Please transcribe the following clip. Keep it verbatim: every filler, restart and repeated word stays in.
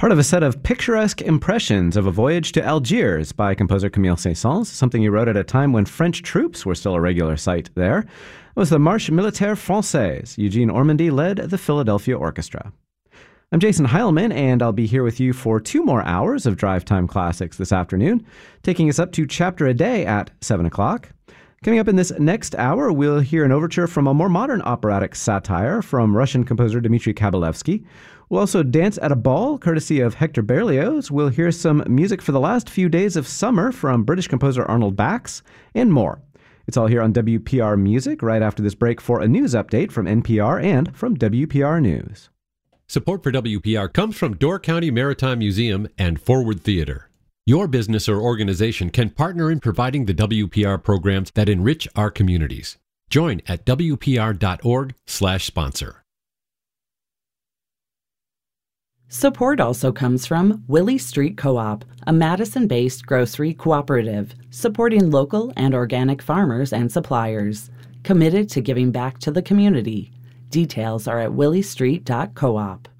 part of a set of picturesque impressions of a voyage to Algiers by composer Camille Saint-Saëns, something he wrote at a time when French troops were still a regular sight there. It was the Marche Militaire Française. Eugene Ormandy led the Philadelphia Orchestra. I'm Jason Heilman, and I'll be here with you for two more hours of Drive Time Classics this afternoon, taking us up to Chapter a Day at seven o'clock. Coming up in this next hour, we'll hear an overture from a more modern operatic satire from Russian composer Dmitry Kabalevsky. We'll also dance at a ball, courtesy of Hector Berlioz. We'll hear some music for the last few days of summer from British composer Arnold Bax, and more. It's all here on W P R Music right after this break for a news update from N P R and from W P R News. Support for W P R comes from Door County Maritime Museum and Forward Theater. Your business or organization can partner in providing the W P R programs that enrich our communities. Join at W P R dot org slash sponsor. Support also comes from Willie Street Co-op, a Madison-based grocery cooperative supporting local and organic farmers and suppliers, committed to giving back to the community. Details are at willie street dot coop.